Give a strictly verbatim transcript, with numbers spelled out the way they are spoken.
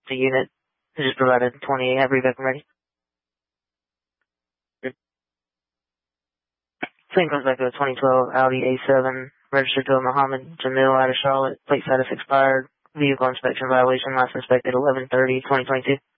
the unit. It just provided twenty-eight. Have reback ready. Plane comes back to a twenty twelve Audi A seven, registered to a Muhammad Jamil out of Charlotte. Plate status expired. Vehicle inspection violation. Last inspected eleven thirty twenty twenty-two.